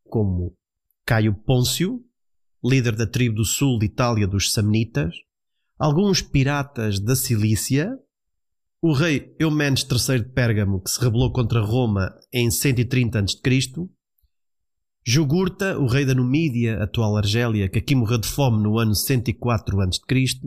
como Caio Pôncio, líder da tribo do sul de Itália dos Samnitas, alguns piratas da Cilícia, o rei Eumenes III de Pérgamo, que se rebelou contra Roma em 130 a.C., Jugurta, o rei da Numídia, atual Argélia, que aqui morreu de fome no ano 104 a.C.,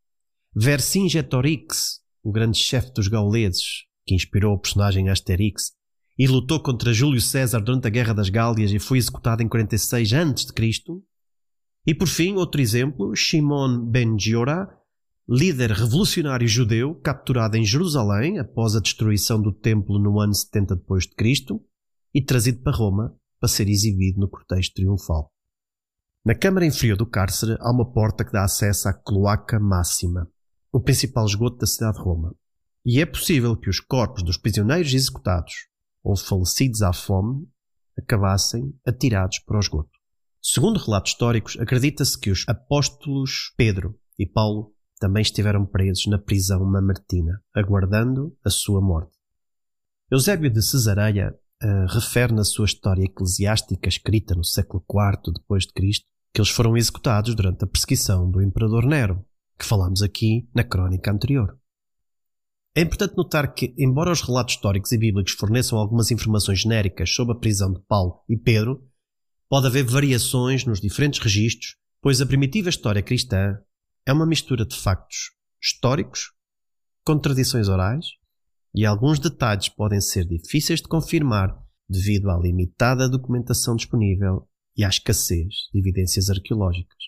Vercingetorix, o grande chefe dos gauleses, que inspirou o personagem Asterix, e lutou contra Júlio César durante a Guerra das Gálias e foi executado em 46 a.C., e por fim, outro exemplo, Shimon ben Giora, líder revolucionário judeu capturado em Jerusalém após a destruição do templo no ano 70 d.C. e trazido para Roma para ser exibido no cortejo triunfal. Na câmara inferior do cárcere há uma porta que dá acesso à Cloaca Máxima, o principal esgoto da cidade de Roma, e é possível que os corpos dos prisioneiros executados ou falecidos à fome acabassem atirados para o esgoto. Segundo relatos históricos, acredita-se que os apóstolos Pedro e Paulo também estiveram presos na prisão mamertina, aguardando a sua morte. Eusébio de Cesareia refere na sua história eclesiástica escrita no século IV d.C. que eles foram executados durante a perseguição do imperador Nero, que falámos aqui na crónica anterior. É importante notar que, embora os relatos históricos e bíblicos forneçam algumas informações genéricas sobre a prisão de Paulo e Pedro, pode haver variações nos diferentes registros, pois a primitiva história cristã é uma mistura de factos históricos, com tradições orais, e alguns detalhes podem ser difíceis de confirmar devido à limitada documentação disponível e à escassez de evidências arqueológicas.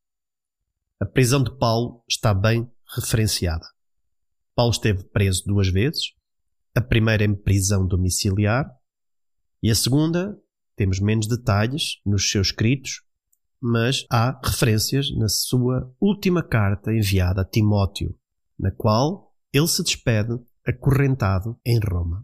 A prisão de Paulo está bem referenciada. Paulo esteve preso 2 vezes, a primeira em prisão domiciliar e a segunda, temos menos detalhes nos seus escritos, mas há referências na sua última carta enviada a Timóteo, na qual ele se despede acorrentado em Roma.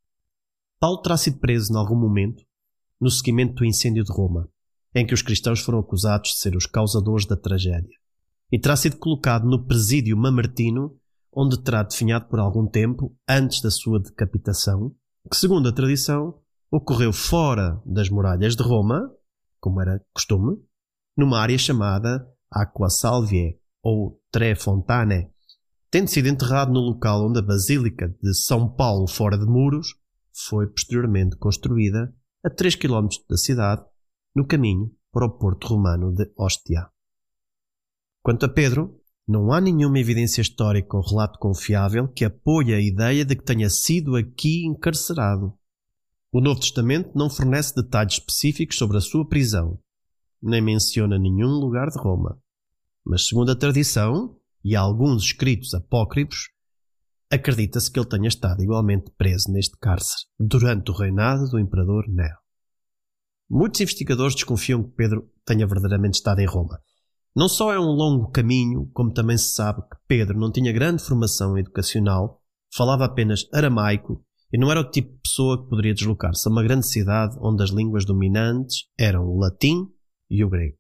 Paulo terá sido preso em algum momento no seguimento do incêndio de Roma, em que os cristãos foram acusados de ser os causadores da tragédia, e terá sido colocado no presídio mamertino, onde terá definhado por algum tempo antes da sua decapitação, que, segundo a tradição, ocorreu fora das muralhas de Roma, como era costume, numa área chamada Aqua Salviae, ou Tre Fontane, tendo sido enterrado no local onde a Basílica de São Paulo fora de muros foi posteriormente construída a 3 km da cidade, no caminho para o porto romano de Ostia. Quanto a Pedro, não há nenhuma evidência histórica ou relato confiável que apoie a ideia de que tenha sido aqui encarcerado. O Novo Testamento não fornece detalhes específicos sobre a sua prisão, nem menciona nenhum lugar de Roma. Mas, segundo a tradição e alguns escritos apócrifos, acredita-se que ele tenha estado igualmente preso neste cárcere durante o reinado do imperador Nero. Muitos investigadores desconfiam que Pedro tenha verdadeiramente estado em Roma. Não só é um longo caminho, como também se sabe que Pedro não tinha grande formação educacional, falava apenas aramaico e não era o tipo de pessoa que poderia deslocar-se a uma grande cidade onde as línguas dominantes eram o latim e o grego.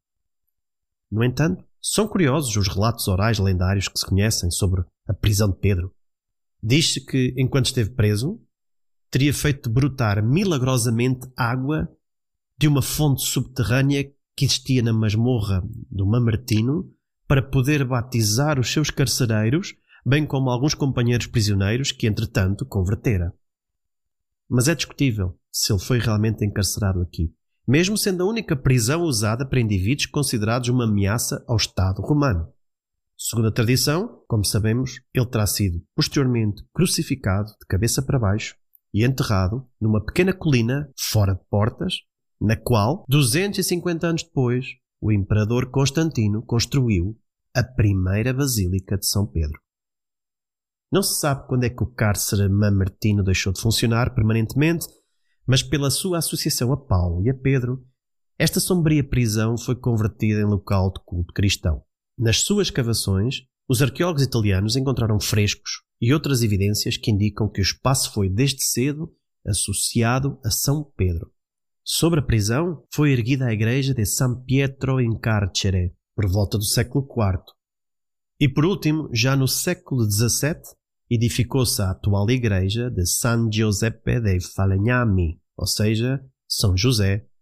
No entanto, são curiosos os relatos orais lendários que se conhecem sobre a prisão de Pedro. Diz-se que, enquanto esteve preso, teria feito brotar milagrosamente água de uma fonte subterrânea que existia na masmorra do Mamertino para poder batizar os seus carcereiros, bem como alguns companheiros prisioneiros que, entretanto, convertera. Mas é discutível se ele foi realmente encarcerado aqui, mesmo sendo a única prisão usada para indivíduos considerados uma ameaça ao Estado romano. Segundo a tradição, como sabemos, ele terá sido posteriormente crucificado de cabeça para baixo e enterrado numa pequena colina fora de portas, na qual, 250 anos depois, o imperador Constantino construiu a primeira Basílica de São Pedro. Não se sabe quando é que o cárcere mamertino deixou de funcionar permanentemente, mas pela sua associação a Paulo e a Pedro, esta sombria prisão foi convertida em local de culto cristão. Nas suas escavações, os arqueólogos italianos encontraram frescos e outras evidências que indicam que o espaço foi desde cedo associado a São Pedro. Sobre a prisão, foi erguida a igreja de San Pietro in Carcere, por volta do século IV. E por último, já no século XVII, edificou-se a atual igreja de San Giuseppe dei Falegnami, ou seja, São José